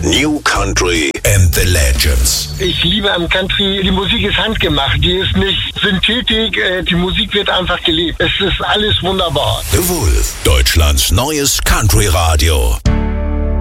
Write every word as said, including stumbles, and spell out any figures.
New Country and the Legends. Ich liebe am Country, die Musik ist handgemacht, die ist nicht Synthetik, die Musik wird einfach gelebt. Es ist alles wunderbar. The Wolf, Deutschlands neues Country-Radio.